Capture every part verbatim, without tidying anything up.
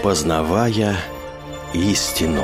Познавая истину.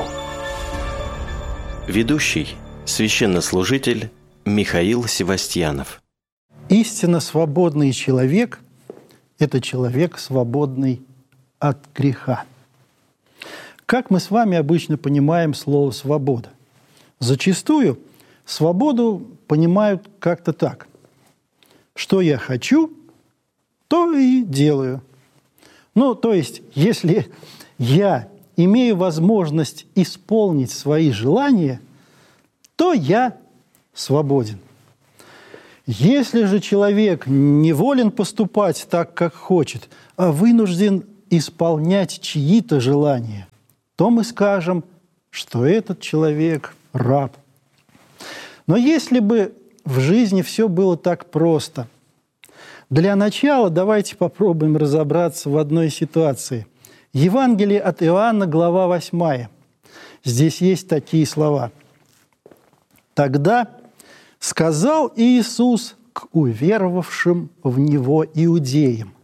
Ведущий – священнослужитель Михаил Севастьянов. Истинно свободный человек – это человек, свободный от греха. Как мы с вами обычно понимаем слово «свобода»? Зачастую свободу понимают как-то так. Что я хочу, то и делаю. Ну, то есть, если я имею возможность исполнить свои желания, то я свободен. Если же человек не волен поступать так, как хочет, а вынужден исполнять чьи-то желания, то мы скажем, что этот человек раб. Но если бы в жизни все было так просто, для начала давайте попробуем разобраться в одной ситуации. Евангелие от Иоанна, глава восьмая. Здесь есть такие слова. «Тогда сказал Иисус к уверовавшим в Него иудеям: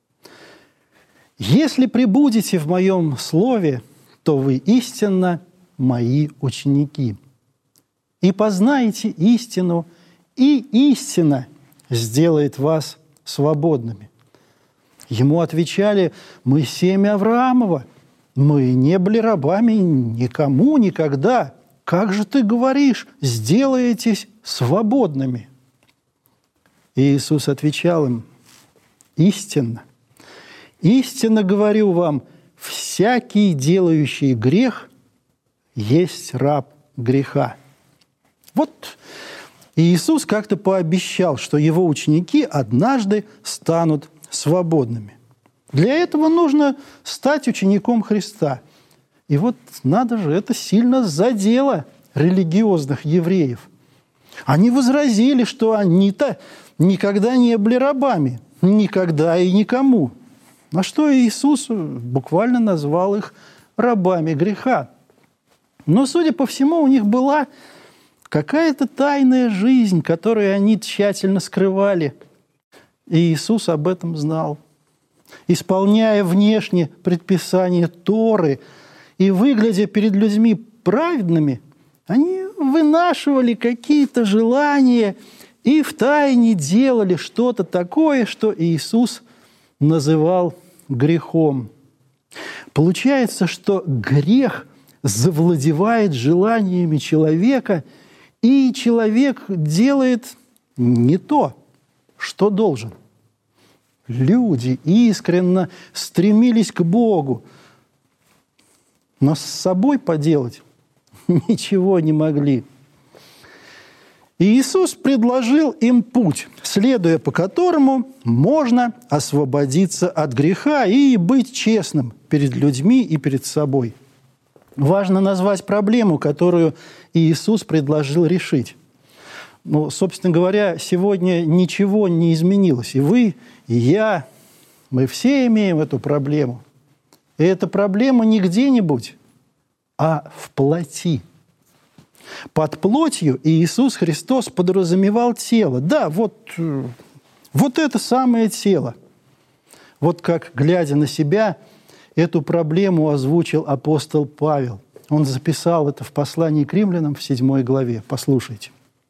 если пребудете в Моем Слове, то вы истинно Мои ученики, и познаете истину, и истина сделает вас свободными». Ему отвечали: мы семя Авраамова, мы не были рабами никому никогда. Как же ты говоришь, сделаетесь свободными? И Иисус отвечал им: истинно, истинно говорю вам, всякий, делающий грех, есть раб греха. Вот Иисус как-то пообещал, что его ученики однажды станут свободными. Для этого нужно стать учеником Христа. И вот надо же, это сильно задело религиозных евреев. Они возразили, что они-то никогда не были рабами, никогда и никому. На что Иисус буквально назвал их рабами греха. Но, судя по всему, у них была какая-то тайная жизнь, которую они тщательно скрывали. И Иисус об этом знал. Исполняя внешне предписания Торы и выглядя перед людьми праведными, они вынашивали какие-то желания и втайне делали что-то такое, что Иисус называл грехом. Получается, что грех завладевает желаниями человека, и человек делает не то, что должен. Люди искренне стремились к Богу, но с собой поделать ничего не могли. И Иисус предложил им путь, следуя по которому можно освободиться от греха и быть честным перед людьми и перед собой. Важно назвать проблему, которую Иисус предложил решить. Ну, собственно говоря, сегодня ничего не изменилось. И вы, и я, мы все имеем эту проблему. И эта проблема не где-нибудь, а в плоти. Под плотью Иисус Христос подразумевал тело. Да, вот, вот это самое тело. Вот как, глядя на себя, эту проблему озвучил апостол Павел. Он записал это в послании к римлянам в седьмой главе. Послушайте.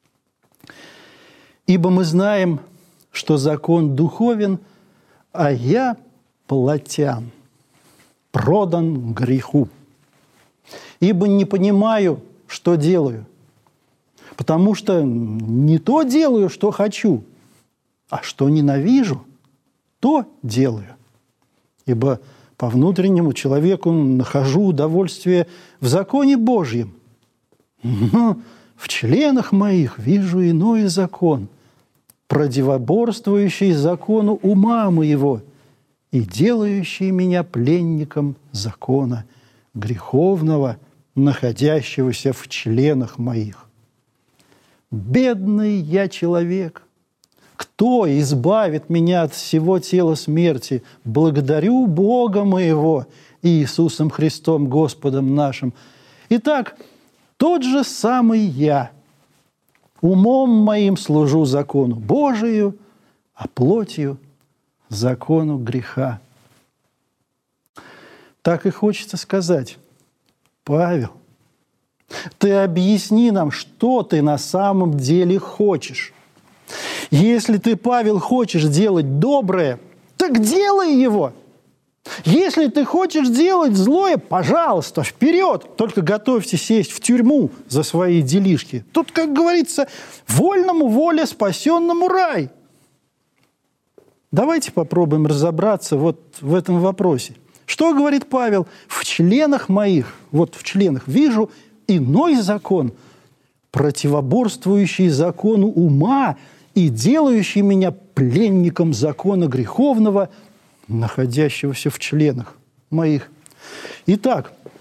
«Ибо мы знаем, что закон духовен, а я плотян, продан греху. Ибо не понимаю, что делаю, потому что не то делаю, что хочу, а что ненавижу, то делаю. Ибо по внутреннему человеку нахожу удовольствие в законе Божьем, но в членах моих вижу иной закон, противоборствующий закону ума моего и делающий меня пленником закона греховного, находящегося в членах моих. Бедный я человек! Кто избавит меня от всего тела смерти? Благодарю Бога моего, Иисусом Христом, Господом нашим. Итак, тот же самый я, умом моим служу закону Божию, а плотью закону греха. так и хочется сказать: Павел, ты объясни нам, что ты на самом деле хочешь. Если ты, Павел, хочешь делать доброе, так делай его. Если ты хочешь делать злое, пожалуйста, вперед. Только готовься сесть в тюрьму за свои делишки. Тут, как говорится, вольному воля, спасенному рай. Давайте попробуем разобраться вот в этом вопросе. Что говорит Павел? В членах моих, вот в членах, вижу иной закон, противоборствующий закону ума и делающий меня пленником закона греховного, находящегося в членах моих. Итак,